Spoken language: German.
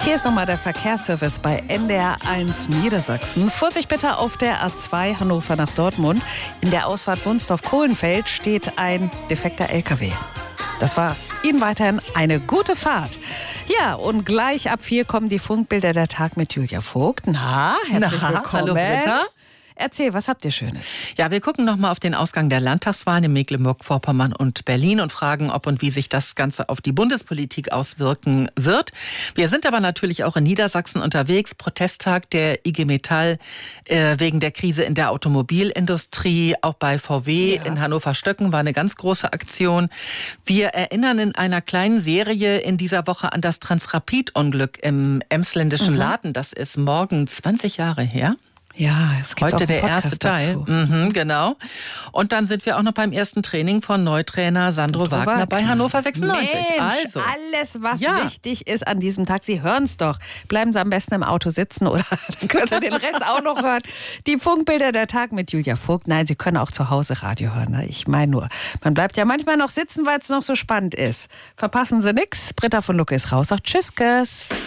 Hier ist nochmal der Verkehrsservice bei NDR1 Niedersachsen. Vorsicht bitte auf der A2 Hannover nach Dortmund. In der Ausfahrt Wunsdorf-Kohlenfeld steht ein defekter LKW. Das war's. Ihnen weiterhin eine gute Fahrt. Ja, und gleich ab 4 kommen die Funkbilder der Tag mit Julia Vogt. Herzlich willkommen. Hallo Britta. Erzähl, was habt ihr Schönes? Ja, wir gucken nochmal auf den Ausgang der Landtagswahlen in Mecklenburg-Vorpommern und Berlin und fragen, ob und wie sich das Ganze auf die Bundespolitik auswirken wird. Wir sind aber natürlich auch in Niedersachsen unterwegs. Protesttag der IG Metall wegen der Krise in der Automobilindustrie. Auch bei VW in Hannover-Stöcken war eine ganz große Aktion. Wir erinnern in einer kleinen Serie in dieser Woche an das Transrapid-Unglück im Emsländischen Laden. Das ist morgen 20 Jahre her. Ja, es gibt heute auch der erste Teil. Genau. Und dann sind wir auch noch beim ersten Training von Neutrainer Sandro Wagner bei Hannover 96. Mensch, also alles, was wichtig ist an diesem Tag. Sie hören es doch. Bleiben Sie am besten im Auto sitzen oder dann können Sie den Rest auch noch hören. Die Funkbilder der Tag mit Julia Vogt. Nein, Sie können auch zu Hause Radio hören. Ne? Ich meine nur, man bleibt ja manchmal noch sitzen, weil es noch so spannend ist. Verpassen Sie nix. Britta von Lucke ist raus. Auch tschüss, Tschüss.